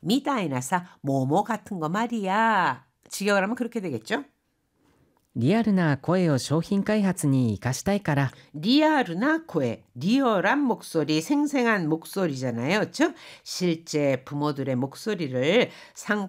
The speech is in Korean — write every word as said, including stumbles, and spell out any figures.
미다이나사 뭐뭐 같은 거 말이야. 직역을 하면 그렇게 되겠죠? リアルな声を商品開発に活かしたいから 리아르나 코에 리얼한 목소리, 생생한 목소리잖아요. 즉 실제 부모들의 목소리를